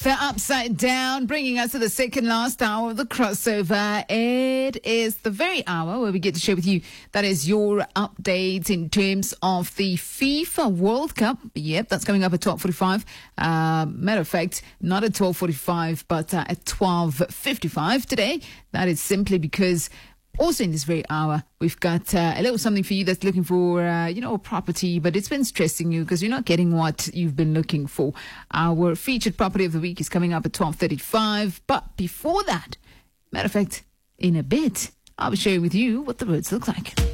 The Upside Down, bringing us to the second last hour of the crossover. It is the very hour where we get to share with you, that is your updates in terms of the FIFA World Cup. Yep, that's coming up at 12:45. Matter of fact, not at 12:45, but at 12:55 today. That is simply because also in this very hour, we've got a little something for you that's looking for, a property, but it's been stressing you because you're not getting what you've been looking for. Our featured property of the week is coming up at 12:35. But before that, matter of fact, in a bit, I'll be sharing with you what the roads look like.